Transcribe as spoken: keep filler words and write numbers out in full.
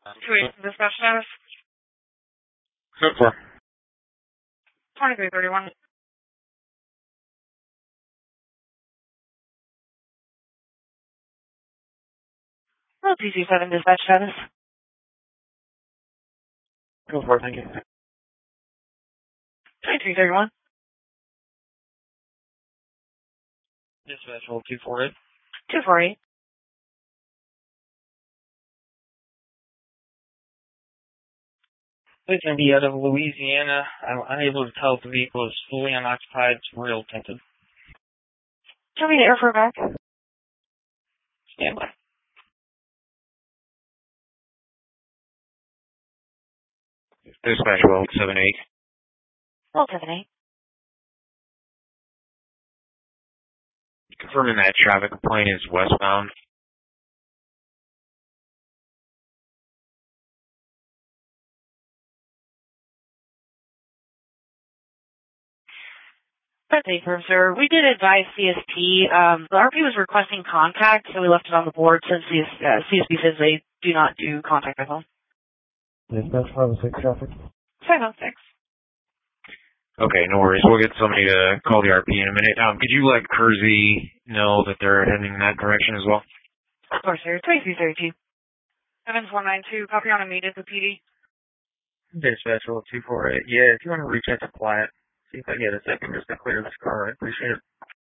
Two eight dispatch status. So far. Twenty-three thirty-one. Well, T C seven dispatch status. Go for it, thank you. Twenty-three thirty-one. Dispatch hold two four eight. Two four eight. It's going to be out of Louisiana. I'm unable to tell if the vehicle is fully unoccupied. It's real tinted. Tell me the airfare back. Stand by. Dispatch hold seven eight. Well, seven eight. Confirming that traffic complaint is westbound. Birthday firm, sir. We did advise C S P. Um, the R P was requesting contact, so we left it on the board since C S, uh, C S P says they do not do contact by phone. Dispatch five oh six traffic. five oh six. Okay, no worries. We'll get somebody to call the R P in a minute. Um, could you let Kersey know that they're heading in that direction as well? Of course, sir. twenty-three thirty-two. seven four nine two. Copy on immediate for P D. Dispatch hold two four eight. Yeah, if you want to reach out to Platt, see if I get a second just to clear this car, I appreciate it.